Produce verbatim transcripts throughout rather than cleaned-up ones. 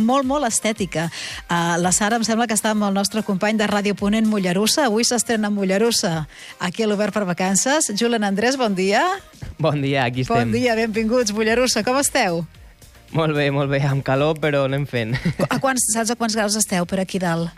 molt, molt estètica. Uh, la Sara em sembla que està amb el nostre company de Ràdio Ponent, Mollerussa. Avui s'estrena Mollerussa, aquí a l'Obert per Vacances. Julen Andrés, bon dia. Bon dia, aquí estem. Bon dia, benvinguts. Mollerussa, com esteu? Molt bé, molt bé, amb calor, però anem fent. A quants, saps a quants graus esteu per aquí dalt?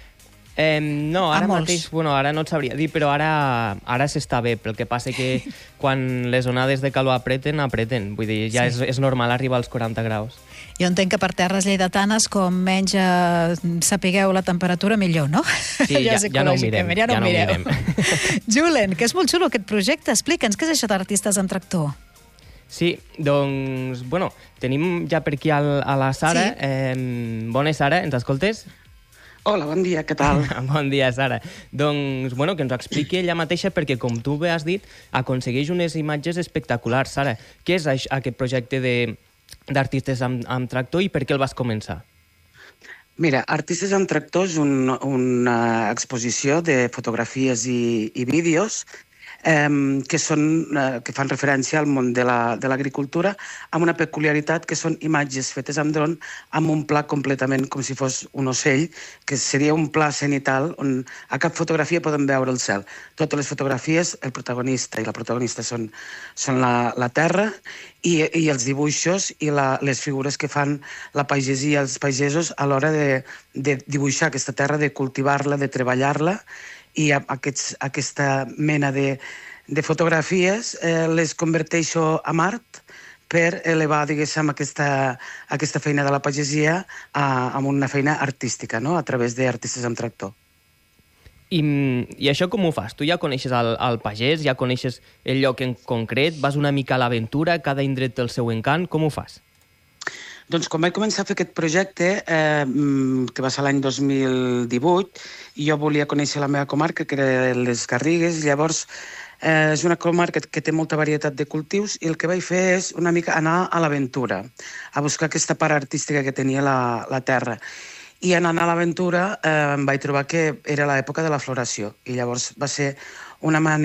Eh, no, ara molts. mateix, bueno, ara no et sabria dir, però ara, ara s'està bé. El que passa que quan les onades de calor apreten, apreten. Vull dir, ja sí. és, és normal arribar als quaranta graus. Jo entenc que per terres lleidatanes, com menys eh, sapigueu la temperatura, millor, no? Sí, ja, ja no ho mirem. Ja no, ja ho no mireu. mirem. Julen, que és molt xulo aquest projecte. Explica'ns, què és això d'Artistes en Tractor? Sí, doncs, bueno, tenim ja per aquí al, a la Sara. Sí. Eh, bona, Sara, ens escoltes? Hola, bon dia, què tal? Bon dia, Sara. Doncs, bueno, que ens ho expliqui ella mateixa, perquè, com tu bé has dit, aconsegueix unes imatges espectaculars. Sara, què és això, aquest projecte d'Artistes amb, amb Tractor i per què el vas començar? Mira, Artistes amb Tractor és un, una exposició de fotografies i, i vídeos eh, que, són, eh, que fan referència al món de l'agricultura, la, amb una peculiaritat que són imatges fetes amb dron amb un pla completament com si fos un ocell, que seria un pla cenital on a cap fotografia podem veure el cel. Totes les fotografies, el protagonista i la protagonista són, són la, la terra i, i els dibuixos i la, les figures que fan la pagesia, els pagesos a l'hora de, de dibuixar aquesta terra, de cultivar-la, de treballar-la, i aquests, aquesta mena de, de fotografies eh, les converteixo en art per elevar, diguéssim, aquesta, aquesta feina de la pagesia a, a una feina artística, no? A través d'Artistes amb Tractor. I, I això com ho fas? Tu ja coneixes el, el pagès, ja coneixes el lloc en concret, vas una mica a l'aventura, cada indret té el seu encant, com ho fas? Doncs quan vaig començar a fer aquest projecte, eh, que va ser l'any dos mil divuit, jo volia conèixer la meva comarca, que era les Garrigues, llavors eh, és una comarca que té molta varietat de cultius i el que vaig fer és una mica anar a l'aventura, a buscar aquesta part artística que tenia la, la terra. I anant a l'aventura eh, em vaig trobar que era l'època de la floració i llavors va ser una manera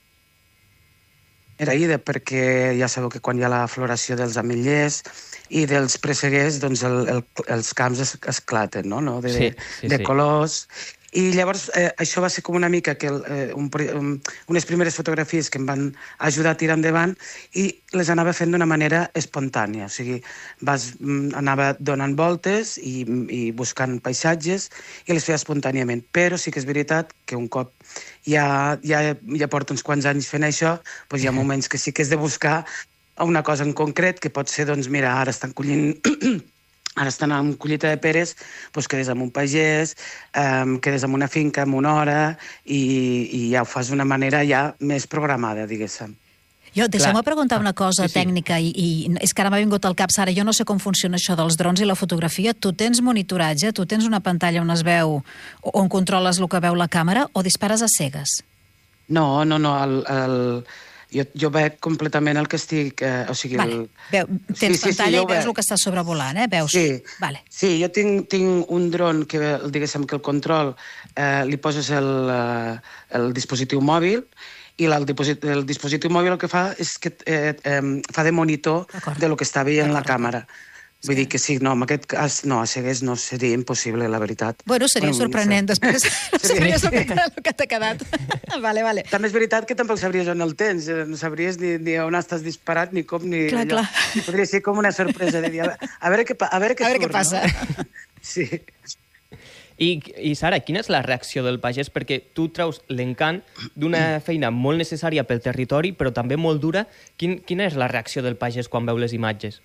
agraïda perquè ja sabeu que quan hi ha la floració dels ametllers i dels presseguers, doncs el, el, els camps es, esclaten, no? no? De, sí, sí, de sí. colors. I llavors eh, això va ser com una mica que el, eh, un, un, unes primeres fotografies que em van ajudar a tirar endavant i les anava fent d'una manera espontània. O sigui, vas, anava donant voltes i, i buscant paisatges i les feia espontàniament. Però sí que és veritat que un cop ja, ja, ja porto uns quants anys fent això, doncs hi ha moments que sí que és de buscar una cosa en concret, que pot ser, doncs mira, ara estan collint... Ara estan amb collita de peres, doncs quedes amb un pagès, eh, quedes amb una finca amb una hora i, i ja ho fas d'una manera ja més programada, diguéssim. Jo, deixeu-me preguntar una cosa sí, sí. tècnica i, i és que ara m'ha vingut al cap, Sara, jo no sé com funciona això dels drons i la fotografia. Tu tens monitoratge, tu tens una pantalla on es veu, on controles el que veu la càmera o dispares a cegues? No, no, no, el... el... Jo, jo veig completament el que estic... Eh, o sigui, vale. el... Veu, tens sí, sí, pantalla sí, i veus veig. el que està sobrevolant, eh? Veus? Sí, vale. sí, jo tinc, tinc un dron que, diguéssim, que el control eh, li poses el, eh, el dispositiu mòbil i el, el dispositiu mòbil el que fa és que eh, eh, fa de monitor de lo que està veient la càmera. Vull dir que sí, no, en aquest cas, no, a cegues no seria impossible, la veritat. Bueno, seria bueno, sorprenent, després no sabries el que, el que t'ha quedat. vale, vale. També és veritat que tampoc sabries on el tens, no sabries ni, ni on estàs disparat, ni com, ni... Clar, clar. Podria ser com una sorpresa de dir, a veure què, a veure què, a veure surt, què passa. No? Sí. I, I, Sara, quina és la reacció del pagès? Perquè tu treus l'encant d'una feina molt necessària pel territori, però també molt dura. Quin, quina és la reacció del pagès quan veu les imatges?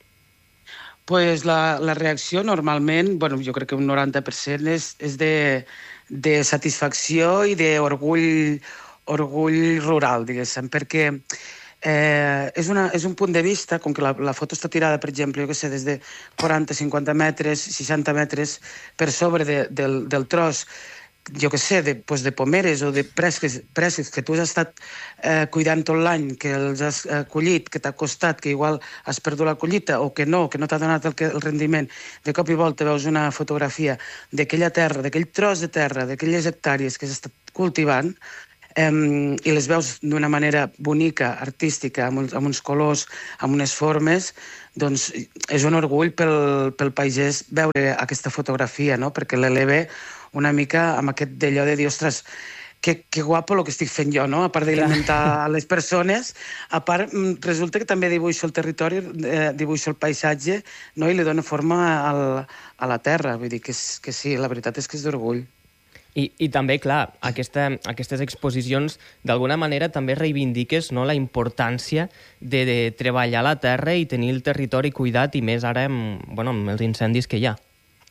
Pues la, la reacció normalment, bueno, jo crec que un noranta per cent és, és de, de satisfacció i d'orgull orgull rural, diguéssim, perquè eh, és, una, és un punt de vista, com que la, la foto està tirada, per exemple, jo què sé, des de quaranta, cinquanta metres, seixanta metres per sobre de, del, del tros, jo què sé, de, pues de pomeres o de presques, presques que tu has estat eh, cuidant tot l'any, que els has eh, collit, que t'ha costat, que igual has perdut la collita o que no, que no t'ha donat el, el rendiment. De cop i volta veus una fotografia d'aquella terra, d'aquell tros de terra, d'aquelles hectàrees que has estat cultivant, um, i les veus d'una manera bonica, artística, amb uns, amb uns colors, amb unes formes, doncs és un orgull pel, pel pagès veure aquesta fotografia, no? Perquè l'eleva una mica amb aquest d'allò de dir, ostres, que, que guapo el que estic fent jo, no? A part d'alimentar les persones, a part resulta que també dibuixo el territori, eh, dibuixo el paisatge, no? I li dono forma al, a la terra. Vull dir que, és, que sí, la veritat és que és d'orgull. I, I també, clar, aquesta, aquestes exposicions, d'alguna manera, també reivindiques, no?, la importància de, de treballar la terra i tenir el territori cuidat, i més ara amb, bueno, amb els incendis que hi ha.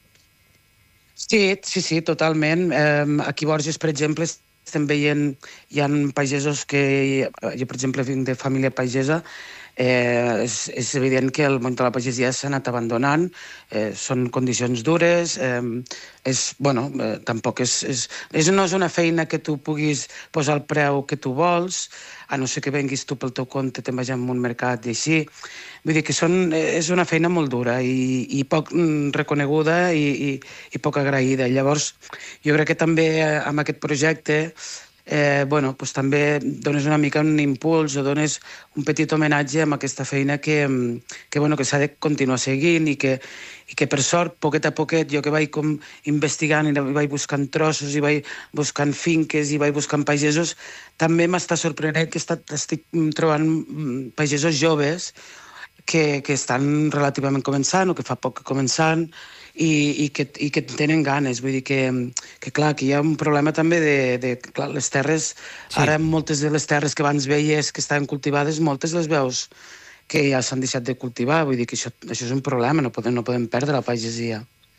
Sí, sí, sí, totalment. Eh, aquí a Borges, per exemple, estem veient, hi ha pagesos que... Jo, per exemple, vinc de família pagesa, eh, és, és evident que el món de la pagesia s'ha anat abandonant, eh, són condicions dures, eh, és, bueno, eh, tampoc és, és, és... No és una feina que tu puguis posar el preu que tu vols, a no ser que venguis tu pel teu compte, te'n vagis a un mercat i així. Vull dir que són, és una feina molt dura i, i poc reconeguda i, i, i poc agraïda. Llavors, jo crec que també amb aquest projecte eh, bueno, doncs també dones una mica un impuls o dones un petit homenatge a aquesta feina que, que, bueno, que s'ha de continuar seguint i que, i que per sort, poquet a poquet, jo que vaig com investigant i vaig buscant trossos i vaig buscant finques i vaig buscant pagesos, també m'està sorprenent que estic trobant pagesos joves que, que estan relativament començant o que fa poc que començant i, i, que, i que tenen ganes. Vull dir que, que clar, que hi ha un problema també de, de clar, les terres, sí. Ara moltes de les terres que abans veies que estaven cultivades, moltes les veus que ja s'han deixat de cultivar. Vull dir que això, això és un problema, no podem, no podem perdre la pagesia.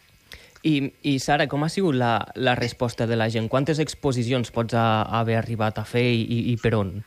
I, i Sara, com ha sigut la, la resposta de la gent? Quantes exposicions pots a, haver arribat a fer i, i per on?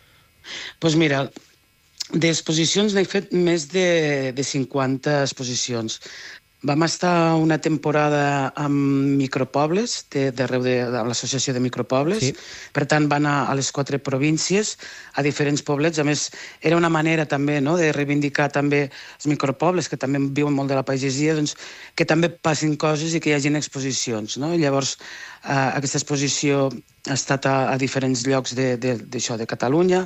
Doncs pues mira, d'exposicions n'he fet més de, de cinquanta exposicions. Vam estar una temporada amb micropobles, d'arreu de, de, de l'associació de micropobles, sí. Per tant van a, a les quatre províncies, a diferents poblets. A més, era una manera també, no?, de reivindicar també els micropobles, que també viuen molt de la pagesia, doncs, que també passin coses i que hi hagin exposicions, no? I llavors, eh, aquesta exposició ha estat a, a diferents llocs de, de, d'això, de Catalunya.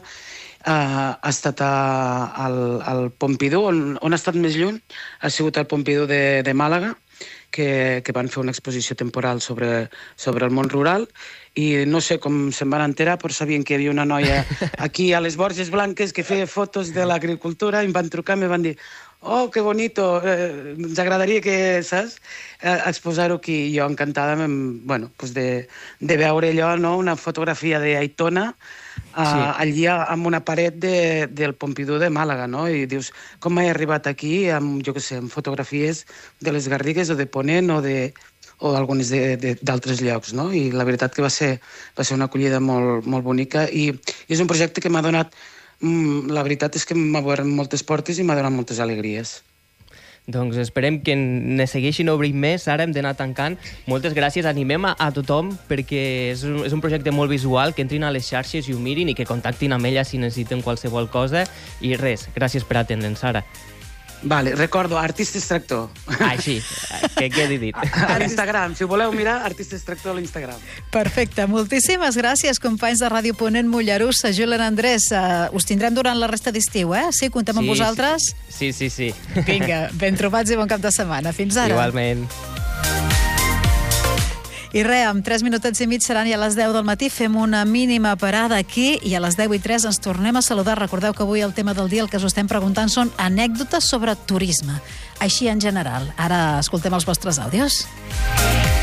Uh, ha estat a, al, al Pompidou, on, on ha estat més lluny, ha sigut al Pompidou de, de Màlaga, que, que van fer una exposició temporal sobre, sobre el món rural, i no sé com se'n van enterar, però sabien que hi havia una noia aquí a les Borges Blanques que feia fotos de l'agricultura, i em van trucar i em van dir: oh, que bonito, eh, ens agradaria que, saps, eh, exposar-ho aquí. Jo encantada, bueno, pues de, de veure allò, no?, una fotografia d'Aitona, uh, sí. allí amb una paret de, del Pompidou de Màlaga, no? I dius, com m'he arribat aquí amb, jo què sé, amb fotografies de les Garrigues o de Ponent o de o algunes d'altres llocs, no? I la veritat que va ser, va ser una acollida molt, molt bonica i, i és un projecte que m'ha donat, mm, la veritat és que m'ha obert moltes portes i m'ha donat moltes alegries. Doncs esperem que ne segueixin obrint més. Ara hem d'anar tancant. Moltes gràcies. Animem a, a tothom perquè és un, és un projecte molt visual, que entrin a les xarxes i ho mirin i que contactin amb ella si necessiten qualsevol cosa. I res, gràcies per atendre'ns, Sara. Vale, recordo, Artistes Tractor. Ah, sí, què quedi dit. A l'Instagram, si ho voleu mirar, Artistes Tractor a l'Instagram. Perfecte, moltíssimes gràcies, companys de Ràdio Ponent Mollerussa, Julen Andrés. Uh, us tindrem durant la resta d'estiu, eh? Sí, comptem amb sí, vosaltres? Sí, sí, sí. Vinga, ben trobats i bon cap de setmana. Fins ara. Igualment. I res, amb tres minutets i mig seran ja a les deu del matí. Fem una mínima parada aquí i a les deu i tres ens tornem a saludar. Recordeu que avui el tema del dia, el que us estem preguntant, són anècdotes sobre turisme. Així en general. Ara escoltem els vostres àudios.